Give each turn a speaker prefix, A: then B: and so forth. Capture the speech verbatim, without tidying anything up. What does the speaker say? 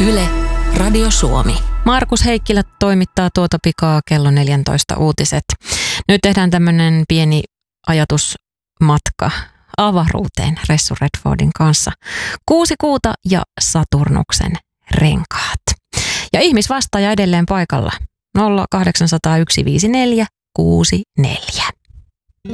A: Yle, Radio Suomi.
B: Markus Heikkilä toimittaa tuota pikaa kello neljätoista uutiset. Nyt tehdään tämmöinen pieni ajatusmatka avaruuteen Ressu Redfordin kanssa. Kuusi kuuta ja Saturnuksen renkaat. Ja ihmisvastaaja edelleen paikalla. nolla kahdeksan nolla yksi viisi neljä kuusi neljä.